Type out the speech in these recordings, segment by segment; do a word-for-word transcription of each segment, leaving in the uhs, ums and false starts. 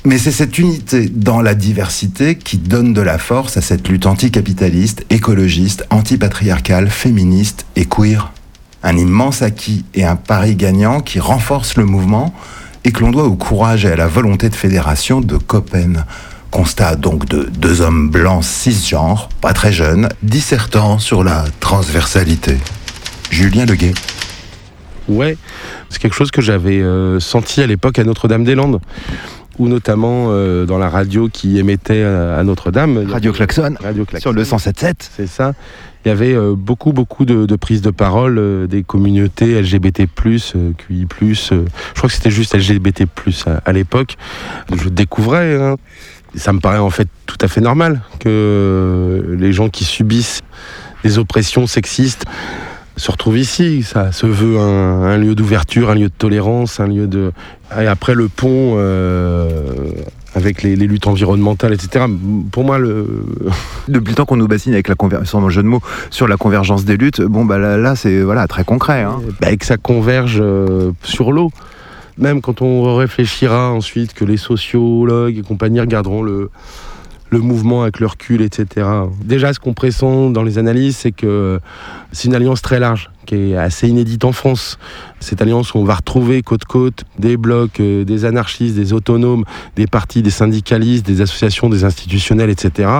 Mais c'est cette unité dans la diversité qui donne de la force à cette lutte anticapitaliste, écologiste, antipatriarcale, féministe et queer. Un immense acquis et un pari gagnant qui renforce le mouvement et que l'on doit au courage et à la volonté de fédération de Coppen. Constat donc de deux hommes blancs cisgenres, pas très jeunes, dissertant sur la transversalité. Julien Leguet. Ouais, c'est quelque chose que j'avais euh, senti à l'époque à Notre-Dame-des-Landes, ou notamment euh, dans la radio qui émettait à, à Notre-Dame. Radio Klaxon, Radio Klaxon, sur le cent sept sept. C'est ça. Il y avait euh, beaucoup, beaucoup de, de prises de parole euh, des communautés L G B T plus, euh, Q I plus, euh, je crois que c'était juste L G B T plus à, à l'époque. Je découvrais, hein. Ça me paraît en fait tout à fait normal que euh, les gens qui subissent des oppressions sexistes se retrouve ici. Ça se veut un, un lieu d'ouverture, un lieu de tolérance, un lieu de... Et après le pont euh, avec les, les luttes environnementales, et cetera. Pour moi, le... Depuis le temps qu'on nous bassine avec la convergence, sans jeu de mots, sur la convergence des luttes, bon bah là, là c'est voilà, très concret. Hein. Bah, et que ça converge euh, sur l'eau. Même quand on réfléchira ensuite que les sociologues et compagnie regarderont le... le mouvement avec le recul, et cetera. Déjà, ce qu'on pressent dans les analyses, c'est que c'est une alliance très large, qui est assez inédite en France. Cette alliance où on va retrouver côte-côte des blocs, euh, des anarchistes, des autonomes, des partis, des syndicalistes, des associations, des institutionnels, et cetera.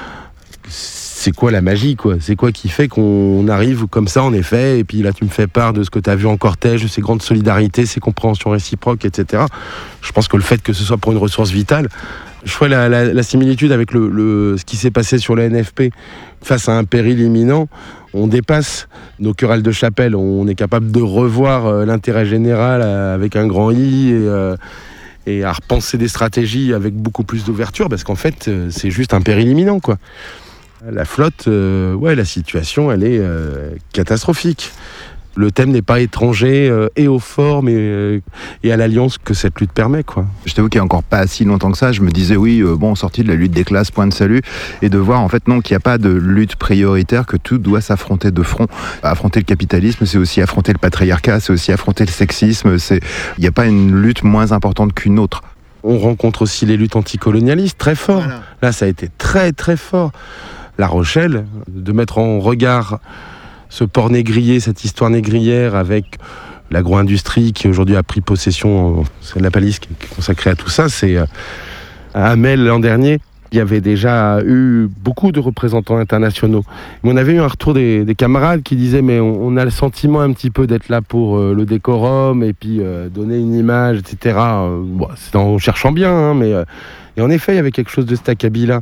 C'est quoi la magie, quoi ? C'est quoi qui fait qu'on arrive comme ça, en effet, et puis là, tu me fais part de ce que tu as vu en cortège, de ces grandes solidarités, ces compréhensions réciproques, et cetera. Je pense que le fait que ce soit pour une ressource vitale, je ferai la, la, la similitude avec le, le, ce qui s'est passé sur le N F P. Face à un péril imminent, on dépasse nos querelles de chapelle, on est capable de revoir euh, l'intérêt général euh, avec un grand I, et, euh, et à repenser des stratégies avec beaucoup plus d'ouverture, parce qu'en fait, euh, c'est juste un péril imminent, quoi. La flotte, euh, ouais, la situation, elle est euh, catastrophique. Le thème n'est pas étranger euh, et aux formes et, euh, et à l'alliance que cette lutte permet, quoi. Je t'avoue qu'il n'y a encore pas si longtemps que ça, je me disais oui, euh, bon, sortie de la lutte des classes, point de salut, et de voir en fait non, qu'il n'y a pas de lutte prioritaire, que tout doit s'affronter de front. Affronter le capitalisme, c'est aussi affronter le patriarcat, c'est aussi affronter le sexisme, c'est... il n'y a pas une lutte moins importante qu'une autre. On rencontre aussi les luttes anticolonialistes très fort. Voilà. Là, ça a été très très fort. La Rochelle, de mettre en regard ce port négrier, cette histoire négrière avec l'agro-industrie qui aujourd'hui a pris possession, c'est la Palisse qui est consacrée à tout ça, c'est à Hamel l'an dernier. Il y avait déjà eu beaucoup de représentants internationaux. Mais on avait eu un retour des, des camarades qui disaient mais on, on a le sentiment un petit peu d'être là pour euh, le décorum et puis euh, donner une image, et cetera. Euh, bon, c'est en cherchant bien, hein, mais euh, et en effet il y avait quelque chose de cet acabit-là.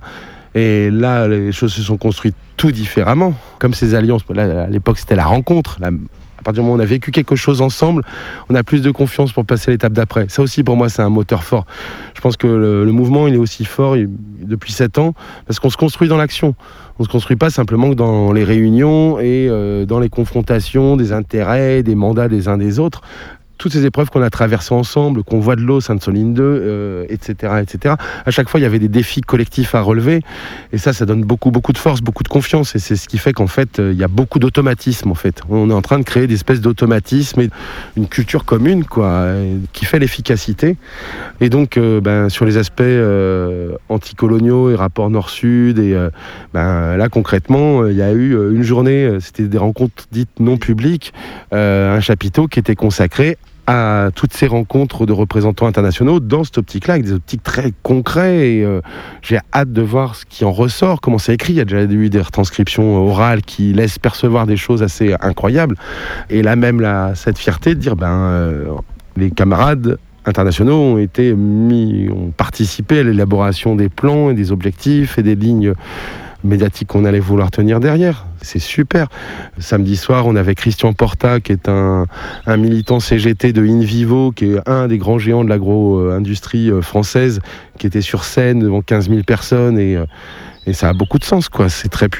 Et là, les choses se sont construites tout différemment. Comme ces alliances, là, à l'époque, c'était la rencontre. Là, à partir du moment où on a vécu quelque chose ensemble, on a plus de confiance pour passer à l'étape d'après. Ça aussi, pour moi, c'est un moteur fort. Je pense que le, le mouvement, il est aussi fort il, depuis sept ans, parce qu'on se construit dans l'action. On ne se construit pas simplement que dans les réunions et euh, dans les confrontations des intérêts, des mandats des uns des autres. Toutes ces épreuves qu'on a traversées ensemble, qu'on voit de l'eau, Sainte-Soline deux, euh, et cetera, et cetera. À chaque fois, il y avait des défis collectifs à relever. Et ça, ça donne beaucoup, beaucoup de force, beaucoup de confiance. Et c'est ce qui fait qu'en fait, euh, il y a beaucoup d'automatisme, en fait. On est en train de créer des espèces d'automatismes et une culture commune, quoi, qui fait l'efficacité. Et donc, euh, ben, sur les aspects euh, anticoloniaux et rapports nord-sud, et euh, ben, là, concrètement, il y a eu une journée, c'était des rencontres dites non publiques, euh, un chapiteau qui était consacré à toutes ces rencontres de représentants internationaux dans cette optique-là, avec des optiques très concrètes. Et euh, j'ai hâte de voir ce qui en ressort, comment c'est écrit. Il y a déjà eu des retranscriptions orales qui laissent percevoir des choses assez incroyables. Et là même, là, cette fierté de dire, ben, euh, les camarades internationaux ont été mis, ont participé à l'élaboration des plans et des objectifs et des lignes médiatiques qu'on allait vouloir tenir derrière. C'est super. Samedi soir, on avait Christian Porta, qui est un, un militant C G T de InVivo, qui est un des grands géants de l'agro-industrie française, qui était sur scène devant quinze mille personnes, et, et ça a beaucoup de sens, quoi. C'est très puissant.